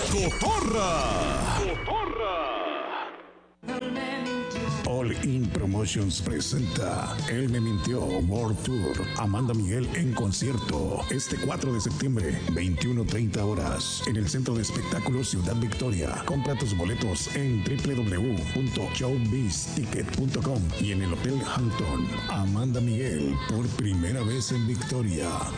All In Promotions presenta Él me mintió World Tour. Amanda Miguel en concierto este 4 de septiembre, 21:30 horas, en el Centro de Espectáculos Ciudad Victoria. Compra tus boletos en www.showbizticket.com y en el Hotel Hampton. Amanda Miguel, por primera vez en Victoria.